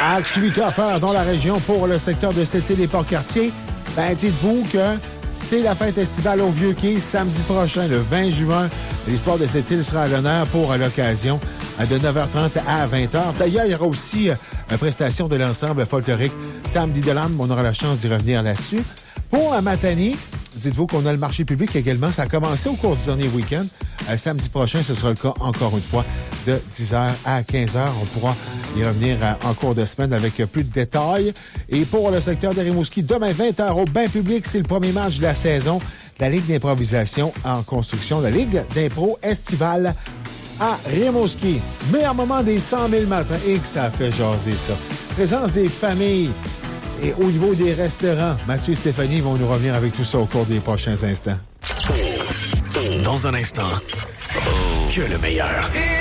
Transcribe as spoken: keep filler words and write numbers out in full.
Activité à faire dans la région pour le secteur de Sept-Îles et Port-Cartier. Ben, dites-vous que c'est la fête estivale au Vieux-Quai samedi prochain, le vingt juin. L'histoire de Sept-Îles sera à l'honneur pour l'occasion de neuf heures trente à vingt heures. D'ailleurs, il y aura aussi une prestation de l'ensemble folklorique Tam d'Idelam. On aura la chance d'y revenir là-dessus. Pour Matane, dites-vous qu'on a le marché public également. Ça a commencé au cours du dernier week-end. Euh, samedi prochain, ce sera le cas encore une fois de dix heures à quinze heures. On pourra y revenir euh, en cours de semaine avec euh, plus de détails. Et pour le secteur de Rimouski, demain vingt heures au bain public, c'est le premier match de la saison de la Ligue d'improvisation en construction, la Ligue d'impro estivale à Rimouski. Meilleur moment des cent mille matins. Et que ça fait jaser ça. Présence des familles. Et au niveau des restaurants, Mathieu et Stéphanie vont nous revenir avec tout ça au cours des prochains instants. Dans un instant, que le meilleur.